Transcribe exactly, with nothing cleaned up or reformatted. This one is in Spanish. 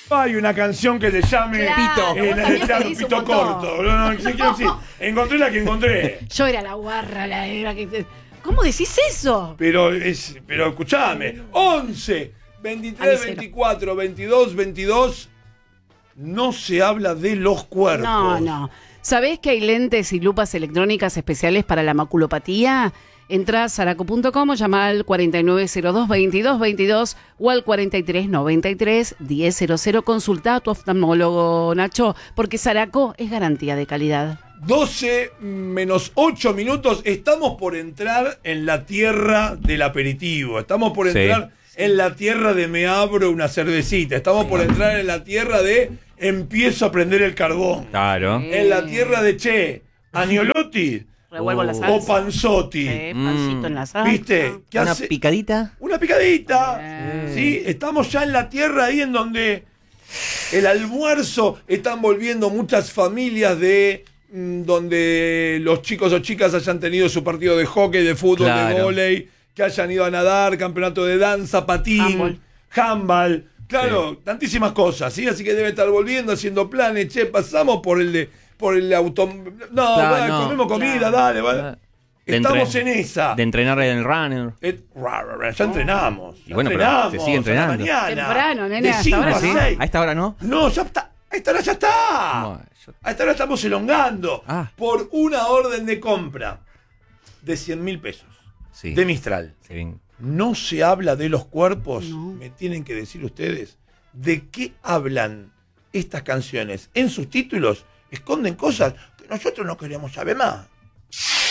Hay una canción que se llame Claro, eh, vos la- también claro, pedís un Pito montón. Corto. No, no, ¿qué quiero decir? Encontré la que encontré. Yo era la guarra, la era que. ¿Cómo decís eso? Pero es, pero escuchame, once, veintitrés, Avisero. veinticuatro, veintidós, veintidós, no se habla de los cuerpos. No, no. ¿Sabés que hay lentes y lupas electrónicas especiales para la maculopatía? Entrá a Saraco punto com o llama al cuarenta y nueve cero dos, veintidós veintidós o al cuarenta y tres noventa y tres, diez cero cero. Consulta a tu oftalmólogo, Nacho, porque Saraco es garantía de calidad. doce menos ocho minutos, estamos por entrar en la tierra del aperitivo, estamos por Sí. entrar en la tierra de me abro una cervecita, estamos por entrar en la tierra de empiezo a prender el carbón, Claro. en la tierra de che, Agnolotti Revuelvo la Oh. salsa. o Panzotti, Eh, pancito en la salsa. ¿viste? ¿Qué Una hace? picadita. Una picadita. Eh. Sí, estamos ya en la tierra ahí en donde el almuerzo están volviendo muchas familias de mm, donde los chicos o chicas hayan tenido su partido de hockey, de fútbol, de Claro. vóley, que hayan ido a nadar, campeonato de danza, patín, Handball. handball. Claro, tantísimas cosas, ¿sí? Así que debe estar volviendo, haciendo planes. Che, pasamos por el de por el auto. No, Claro, va, no. comemos comida, Claro. dale, va. De Estamos entre- en esa. De entrenar en el runner. Eh, ra, ra, ra, ya entrenamos. Y ya bueno, pero entrenamos se sigue a la entrenando. mañana. Temprano, nene, De hasta cinco ahora a sí. seis. A esta hora no. No, ya está. A esta hora ya está. No, yo- A esta hora estamos elongando. Ah. Por una orden de compra de cien mil pesos. Sí. De Mistral. Sí, bien. No se habla de los cuerpos. No. Me tienen que decir ustedes de qué hablan estas canciones. En sus títulos esconden cosas que nosotros no queremos saber más.